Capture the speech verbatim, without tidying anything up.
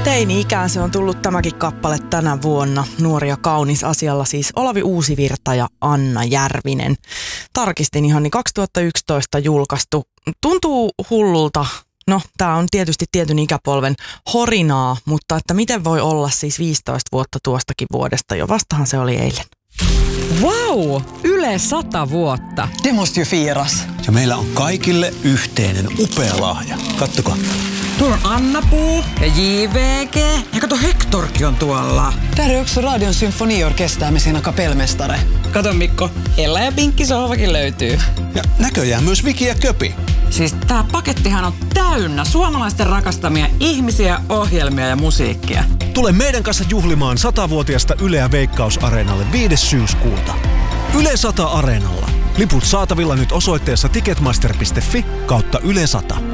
Teini-ikään se on tullut tämäkin kappale tänä vuonna. Nuori ja kaunis asialla siis Olavi Uusivirta ja Anna Järvinen. Tarkistin ihan, niin kaksituhattayksitoista julkaistu. Tuntuu hullulta. No, tää on tietysti tietyn ikäpolven horinaa, mutta että miten voi olla siis viisitoista vuotta tuostakin vuodesta jo? Vastahan se oli eilen. Wow! Yle sata vuotta. Det måste ju firas. Ja meillä on kaikille yhteinen upea lahja. Kattokaa. Tuolla on Anna-Puu ja J V G. Ja kato, Hectorkin on tuolla. Där är också Radion symfoniorkester med sina kapellmästare. Kato Mikko, Ella ja Pinkki sohvakin löytyy. Ja näköjään myös Viki ja Köpi. Siis tää pakettihan on täynnä suomalaisten rakastamia ihmisiä, ohjelmia ja musiikkia. Tule meidän kanssa juhlimaan satavuotiaasta Yleä Veikkaus-areenalle viides syyskuuta. Yle sata Areenalla. Liput saatavilla nyt osoitteessa ticketmaster piste fi kautta Yle sata.